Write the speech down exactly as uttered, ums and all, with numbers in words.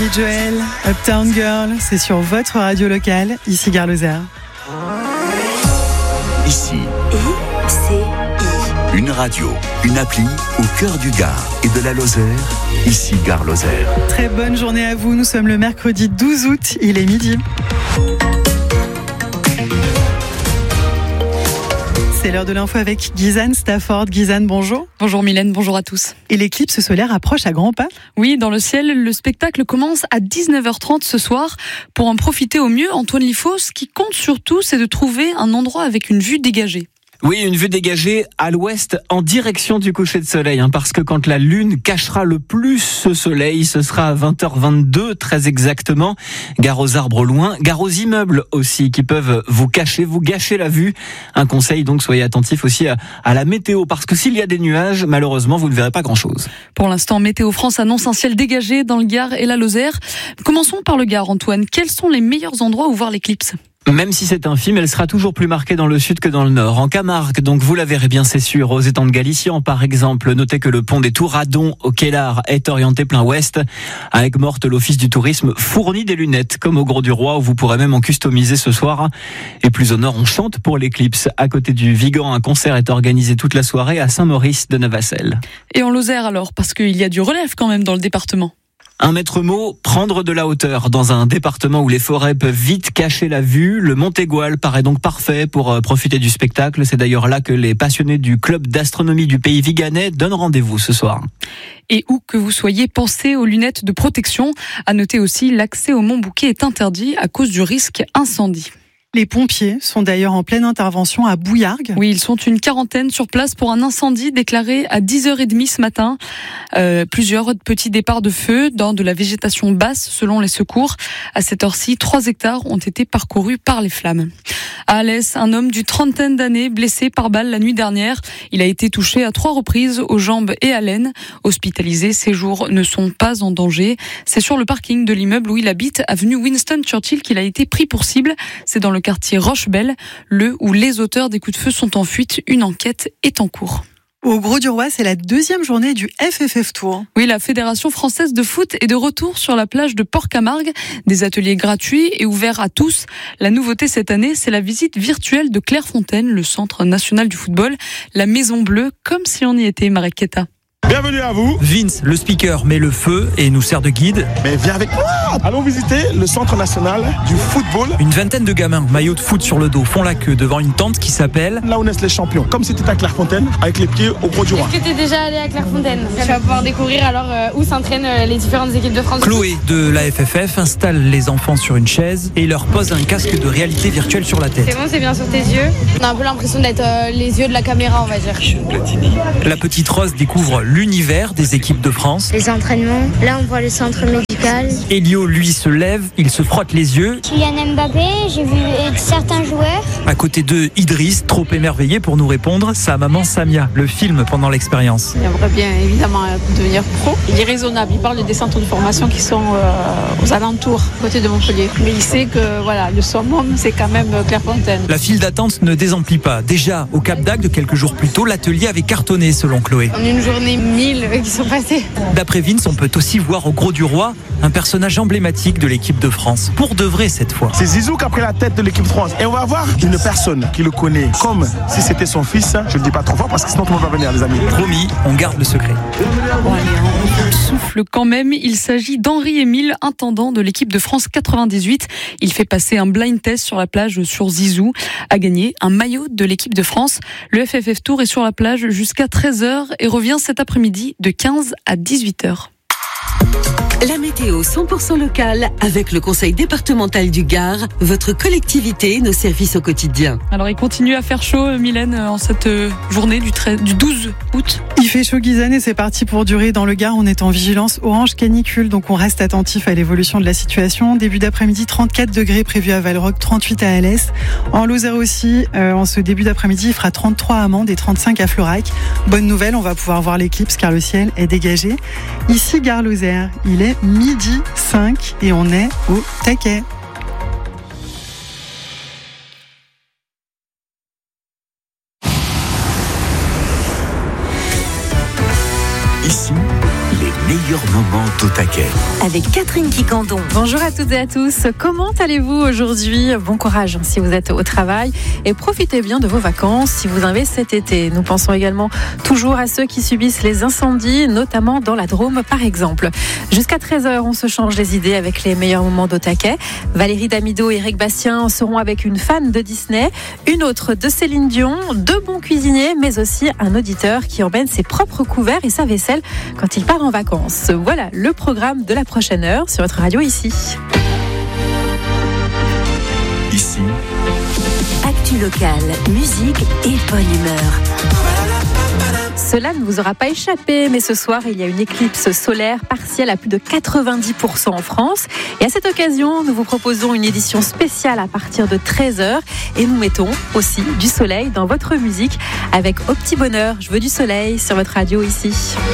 Joël, Uptown Girl, c'est sur votre radio locale, ici Gare Lozère. Ici, I C I. Une radio, une appli au cœur du Gard et de la Lozère, ici Gare Lozère. Très bonne journée à vous, nous sommes le mercredi douze août, il est midi. C'est l'heure de l'info avec Gizane Stafford. Gizane, bonjour. Bonjour Mylène, bonjour à tous. Et l'éclipse solaire approche à grands pas. Oui, dans le ciel, le spectacle commence à dix-neuf heures trente ce soir. Pour en profiter au mieux, Antoine Lifos, ce qui compte surtout, c'est de trouver un endroit avec une vue dégagée. Oui, une vue dégagée à l'ouest en direction du coucher de soleil, hein, parce que quand la lune cachera le plus ce soleil, ce sera à vingt heures vingt-deux, très exactement. Gare aux arbres loin, gare aux immeubles aussi, qui peuvent vous cacher, vous gâcher la vue. Un conseil donc, soyez attentifs aussi à, à la météo, parce que s'il y a des nuages, malheureusement, vous ne verrez pas grand-chose. Pour l'instant, Météo France annonce un ciel dégagé dans le Gard et la Lozère. Commençons par le Gard, Antoine. Quels sont les meilleurs endroits où voir l'éclipse ? Même si c'est infime, elle sera toujours plus marquée dans le sud que dans le nord. En Camargue, donc vous la verrez bien, c'est sûr. Aux étangs de Galician, par exemple, notez que le pont des Touradons au Kellar est orienté plein ouest. À Aigues-Mortes, l'Office du tourisme fournit des lunettes, comme au Gros du Roi, où vous pourrez même en customiser ce soir. Et plus au nord, on chante pour l'éclipse. À côté du Vigan, un concert est organisé toute la soirée à Saint-Maurice de Neuvacelle. Et en Lozère alors, parce qu'il y a du relève quand même dans le département. Un maître mot, prendre de la hauteur. Dans un département où les forêts peuvent vite cacher la vue, le Montégoal paraît donc parfait pour profiter du spectacle. C'est d'ailleurs là que les passionnés du club d'astronomie du pays viganais donnent rendez-vous ce soir. Et où que vous soyez, pensez aux lunettes de protection. À noter aussi, l'accès au Mont Bouquet est interdit à cause du risque incendie. Les pompiers sont d'ailleurs en pleine intervention à Bouillargues. Oui, ils sont une quarantaine sur place pour un incendie déclaré à dix heures trente ce matin. Euh, plusieurs petits départs de feu dans de la végétation basse selon les secours. À cette heure-ci, trois hectares ont été parcourus par les flammes. À Alès, un homme d'une trentaine d'années blessé par balle la nuit dernière. Il a été touché à trois reprises aux jambes et à l'aine. Hospitalisé, ses jours ne sont pas en danger. C'est sur le parking de l'immeuble où il habite, avenue Winston Churchill, qu'il a été pris pour cible. C'est dans le quartier Rochebelle, le où les auteurs des coups de feu sont en fuite. Une enquête est en cours. Au Gros du Roi, c'est la deuxième journée du F F F Tour. Oui, la Fédération française de foot est de retour sur la plage de Port-Camargue. Des ateliers gratuits et ouverts à tous. La nouveauté cette année, c'est la visite virtuelle de Clairefontaine, le centre national du football, la Maison Bleue, comme si on y était, Marek Keta. Bienvenue à vous. Vince, le speaker, met le feu et nous sert de guide. Mais viens avec moi. Allons visiter le centre national du football. Une vingtaine de gamins, maillots de foot sur le dos, font la queue devant une tente qui s'appelle... Là où naissent les champions. Comme si tu étais à Clairefontaine, avec les pieds au Gros du Roi. Est-ce que tu es déjà allé à Clairefontaine? Tu vas pouvoir découvrir alors euh, où s'entraînent euh, les différentes équipes de France. Chloé de la F F F installe les enfants sur une chaise et leur pose un casque de réalité virtuelle sur la tête. C'est bon, c'est bien sur tes yeux. On a un peu l'impression d'être euh, les yeux de la caméra, on va dire. La petite Rose découvre l'univers des équipes de France. Les entraînements, là on voit le centre médical. Elio, lui, se lève, il se frotte les yeux. Kylian Mbappé, j'ai vu certains joueurs. À côté d'eux, Idriss, trop émerveillé pour nous répondre, sa maman Samia, le film pendant l'expérience. Il aimerait bien évidemment devenir pro. Il est raisonnable, il parle des centres de formation qui sont euh, aux alentours, à côté de Montpellier. Mais il sait que voilà, le summum, c'est quand même Clairefontaine. La file d'attente ne désemplit pas. Déjà, au Cap d'Agde, quelques jours plus tôt, l'atelier avait cartonné selon Chloé. En une journée, mille qui sont passés. D'après Vince, on peut aussi voir au Gros du Roi un personnage emblématique de l'équipe de France. Pour de vrai cette fois. C'est Zizou qui a pris la tête de l'équipe de France. Et on va voir une personne qui le connaît comme si c'était son fils. Je ne le dis pas trop fort parce que sinon tout le monde va venir, les amis. Promis, on garde le secret. Bon, allez, on souffle quand même. Il s'agit d'Henri-Émile, intendant de l'équipe de France quatre-vingt-dix-huit. Il fait passer un blind test sur la plage sur Zizou. A gagné un maillot de l'équipe de France. Le F F F Tour est sur la plage jusqu'à treize heures et revient cet après-midi de quinze à dix-huit heures. La météo cent pour cent locale avec le conseil départemental du Gard, votre collectivité, nos services au quotidien. Alors il continue à faire chaud, Mylène, en cette journée du, treize, du douze août. Il fait chaud, Gizane, et c'est parti pour durer. Dans le Gard, on est en vigilance orange canicule, donc on reste attentif à l'évolution de la situation. Début d'après-midi, trente-quatre degrés prévus à Valrock, trente-huit à Alès. En Lozère aussi, euh, en ce début d'après-midi, il fera trente-trois à Mende et trente-cinq à Florac. Bonne nouvelle, on va pouvoir voir l'éclipse car le ciel est dégagé. Ici, Gare Lozère, il est midi cinq et on est au taquet. Ici, les meilleurs meilleurs moments d'au taquet. Avec Catherine Quicandon. Bonjour à toutes et à tous. Comment allez-vous aujourd'hui? Bon courage si vous êtes au travail et profitez bien de vos vacances si vous en avez cet été. Nous pensons également toujours à ceux qui subissent les incendies, notamment dans la Drôme par exemple. Jusqu'à treize heures, on se change les idées avec les meilleurs moments d'au taquet. Valérie Damido et Eric Bastien seront avec une fan de Disney, une autre de Céline Dion, deux bons cuisiniers, mais aussi un auditeur qui emmène ses propres couverts et sa vaisselle quand il part en vacances. Voilà le programme de la prochaine heure sur votre radio ici. Ici, actu locale, musique et bonne humeur. Cela ne vous aura pas échappé, mais ce soir, il y a une éclipse solaire partielle à plus de quatre-vingt-dix pour cent en France. Et à cette occasion, nous vous proposons une édition spéciale à partir de treize heures. Et nous mettons aussi du soleil dans votre musique avec Au Petit Bonheur. Je veux du soleil sur votre radio ici.